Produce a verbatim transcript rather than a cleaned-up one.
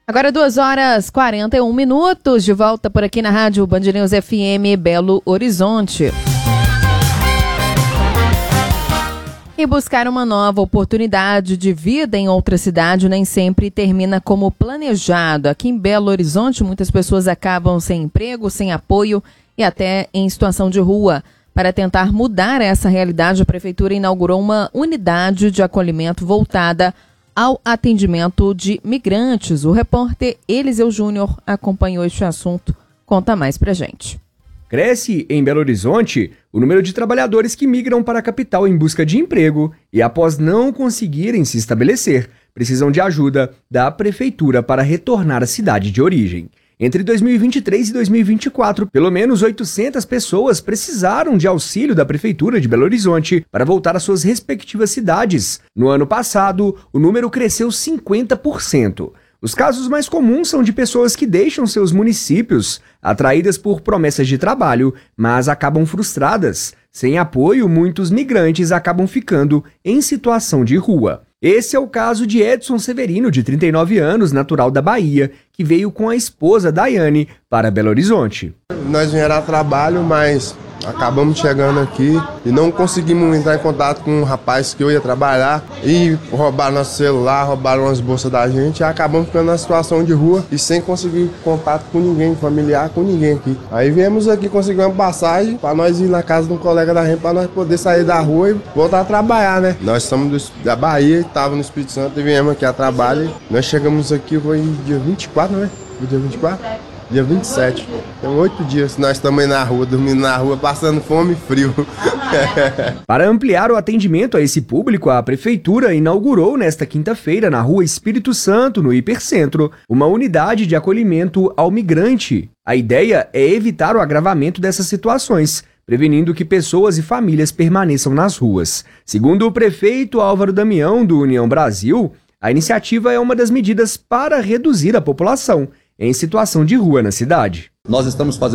Agora duas horas e quarenta e um minutos, de volta por aqui na Rádio Band News F M Belo Horizonte. E buscar uma nova oportunidade de vida em outra cidade nem sempre termina como planejado. Aqui em Belo Horizonte, muitas pessoas acabam sem emprego, sem apoio e até em situação de rua. Para tentar mudar essa realidade, a Prefeitura inaugurou uma unidade de acolhimento voltada ao atendimento de migrantes. O repórter Eliseu Júnior acompanhou este assunto. Conta mais pra gente. Cresce em Belo Horizonte o número de trabalhadores que migram para a capital em busca de emprego e, após não conseguirem se estabelecer, precisam de ajuda da Prefeitura para retornar à cidade de origem. Entre dois mil e vinte e três e dois mil e vinte e quatro, pelo menos oitocentas pessoas precisaram de auxílio da Prefeitura de Belo Horizonte para voltar às suas respectivas cidades. No ano passado, o número cresceu cinquenta por cento. Os casos mais comuns são de pessoas que deixam seus municípios, atraídas por promessas de trabalho, mas acabam frustradas. Sem apoio, muitos migrantes acabam ficando em situação de rua. Esse é o caso de Edson Severino, de trinta e nove anos, natural da Bahia, que veio com a esposa Daiane para Belo Horizonte. Nós viemos a trabalho, mas acabamos chegando aqui e não conseguimos entrar em contato com um rapaz que eu ia trabalhar e roubaram nosso celular, roubaram as bolsas da gente e acabamos ficando na situação de rua e sem conseguir contato com ninguém, familiar, com ninguém aqui. Aí viemos aqui conseguir uma passagem para nós ir na casa de um colega da gente para nós poder sair da rua e voltar a trabalhar, né? Nós somos do, da Bahia, estávamos no Espírito Santo e viemos aqui a trabalho. Nós chegamos aqui, foi dia vinte e quatro, né? Foi dia vinte e quatro? Dia vinte e sete. Tem oito dias que nós estamos aí na rua, dormindo na rua, passando fome e frio. Para ampliar o atendimento a esse público, a Prefeitura inaugurou nesta quinta-feira, na Rua Espírito Santo, no Hipercentro, uma unidade de acolhimento ao migrante. A ideia é evitar o agravamento dessas situações, prevenindo que pessoas e famílias permaneçam nas ruas. Segundo o prefeito Álvaro Damião, do União Brasil, a iniciativa é uma das medidas para reduzir a população em situação de rua na cidade. Nós estamos fazendo